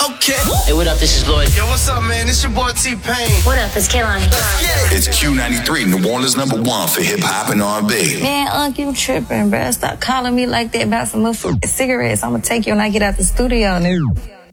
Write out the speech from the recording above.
Okay. Hey, what up? This is Lloyd. Yo, what's up, man? It's your boy T-Pain. What up? It's Kehlani. It's Q93, New Orleans #1 for hip hop and R&B. Man, you tripping, bruh. Stop calling me like that about some motherfucking cigarettes. I'm gonna take you when I get out the studio, nigga.